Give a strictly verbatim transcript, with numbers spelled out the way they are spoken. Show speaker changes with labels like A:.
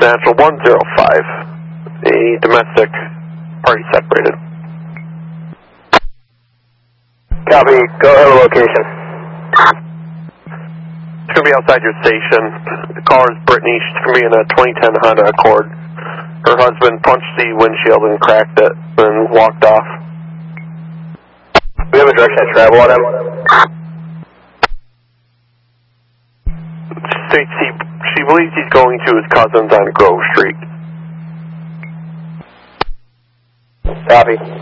A: Central one zero five. A domestic party separated.
B: Copy. Go ahead to location.
A: It's going to be outside your station. The caller is Brittany. She's going to be in a twenty ten Honda Accord. Her husband punched the windshield and cracked it and walked off.
B: We have a direction of travel on him.
A: She states he, she believes he's going to his cousin's on Grove Street.
B: Copy.